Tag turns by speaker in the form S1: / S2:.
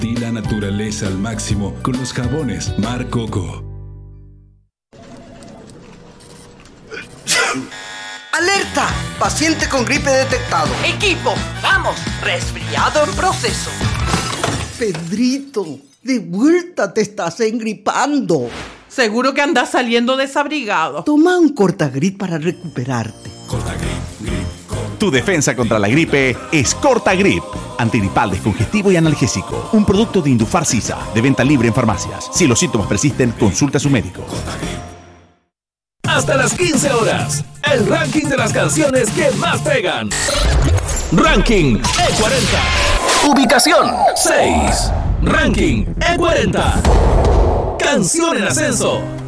S1: Y la naturaleza al máximo con los jabones Mar Coco.
S2: ¡Alerta! Paciente con gripe detectado.
S3: Equipo, vamos, resfriado en proceso.
S2: Pedrito, de vuelta te estás engripando.
S4: Seguro que andas saliendo desabrigado.
S2: Toma un Cortagrip para recuperarte.
S5: Tu defensa contra la gripe es Cortagrip. Antigripal, descongestivo y analgésico. Un producto de Indufar Sisa, de venta libre en farmacias. Si los síntomas persisten, consulta a su médico.
S6: Hasta las 15 horas. El ranking de las canciones que más pegan. Ranking E40. Ubicación 6. Ranking E40. Canción en ascenso.